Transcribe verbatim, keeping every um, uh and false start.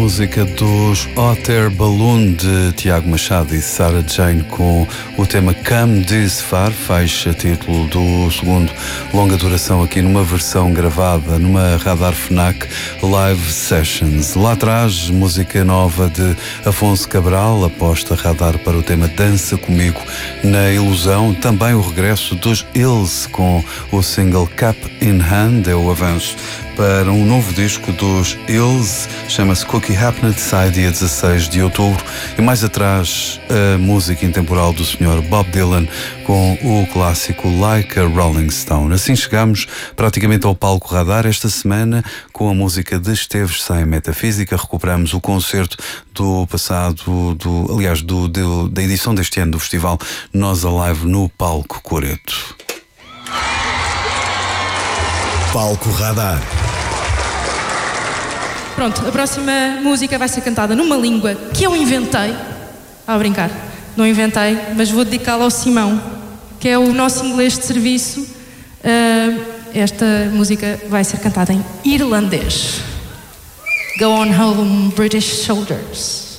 música dos Hot Air Balloon de Tiago Machado e Sarah Jane com o tema Come This Far, faixa título do segundo longa duração aqui numa versão gravada numa Radar Fnac Live Sessions. Lá atrás, música nova de Afonso Cabral, aposta Radar para o tema Dança Comigo na Ilusão. Também o regresso dos Hills com o single Cap in Hand, é o avanço para um novo disco dos Hills, chama-se Cookie Happened, sai dia dezasseis de outubro. E mais atrás, a música intemporal do senhor Bob Dylan com o clássico Like a Rolling Stone. Assim chegamos praticamente ao palco Radar esta semana com a música de Esteves Sem Metafísica. Recuperamos o concerto do passado, do, aliás, do, do, da edição deste ano do festival Nós Alive no Palco Coreto. Palco Radar. Pronto, a próxima música vai ser cantada numa língua que eu inventei. Ah, a brincar, não inventei, mas vou dedicá-la ao Simão, que é o nosso inglês de serviço. Uh, esta música vai ser cantada em irlandês. Go on home, British soldiers.